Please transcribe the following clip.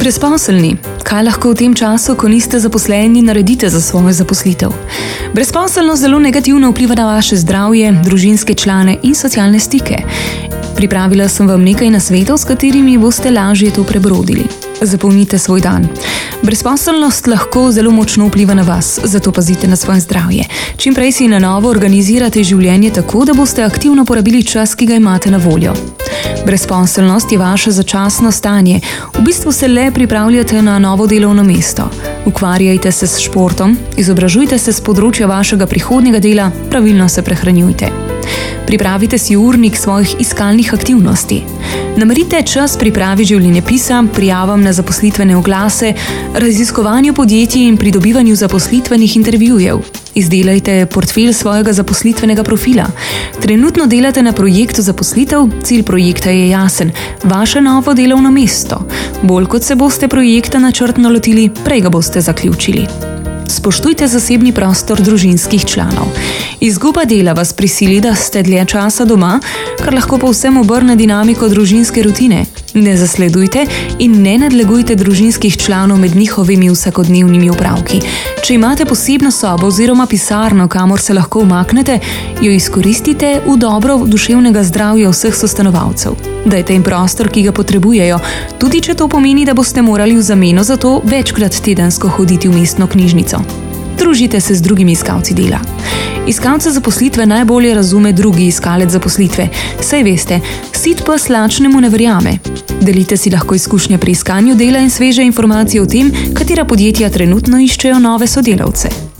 Brezposelni. Kaj lahko v tem času, ko niste zaposleni, naredite za svojo zaposlitev? Brezposelnost zelo negativno vpliva na vaše zdravje, družinske člane in socialne stike. Pripravila sem vam nekaj nasvetov, s katerimi boste lažje to prebrodili. Zapolnite svoj dan. Brezposelnost lahko zelo močno vpliva na vas, zato pazite na svoje zdravje. Čim prej si na novo organizirate življenje tako, da boste aktivno porabili čas, ki ga imate na voljo. Brezposelnost je vaše začasno stanje. V bistvu se le pripravljate na novo delovno mesto. Ukvarjajte se s športom, izobražujte se s področja vašega prihodnjega dela, pravilno se prehranjujte. Pripravite si urnik svojih iskalnih aktivnosti. Namerite čas pripravi življenjepisa, prijavam na zaposlitvene oglase, raziskovanju podjetij in pridobivanju zaposlitvenih intervjujev. Izdelajte portfelj svojega zaposlitvenega profila. Trenutno delate na projektu zaposlitev, cilj projekta je jasen, vaše novo delovno mesto. Bolj kot se boste projekta načrtno lotili, prej ga boste zaključili. Spoštujte zasebni prostor družinskih članov. Izguba dela vas prisili, da ste dlje časa doma, kar lahko povsem obrne dinamiko družinske rutine. Ne zasledujte in ne nadlegujte družinskih članov med njihovimi vsakodnevnimi opravki. Če imate posebno sobo oziroma pisarno, kamor se lahko umaknete, jo izkoristite v dobro duševnega zdravja vseh sostanovalcev. Dajte jim prostor, ki ga potrebujejo, tudi če to pomeni, da boste morali v zameno za to večkrat tedensko hoditi v mestno knjižnico. Družite se z drugimi iskalci dela. Iskalce zaposlitve najbolje razume drugi iskalec zaposlitve. Saj veste, sit pes lačnemu ne verjame. Delite si lahko izkušnje pri iskanju dela in sveže informacije o tem, katera podjetja trenutno iščejo nove sodelavce.